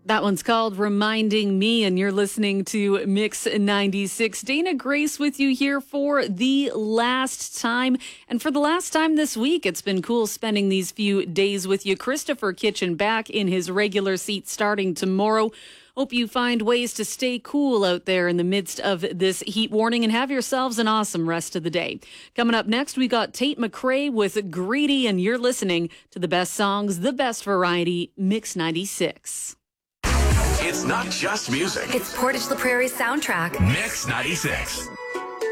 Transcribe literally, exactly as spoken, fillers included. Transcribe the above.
That one's called Reminding Me, and you're listening to Mix ninety-six. Dana Grace with you here for the last time. And for the last time this week, it's been cool spending these few days with you. Christopher Kitchen back in his regular seat starting tomorrow. Hope you find ways to stay cool out there in the midst of this heat warning and have yourselves an awesome rest of the day. Coming up next, we got Tate McRae with Greedy, and you're listening to the best songs, the best variety, Mix ninety-six. It's not just music. It's Portage La Prairie's soundtrack. Mix ninety-six.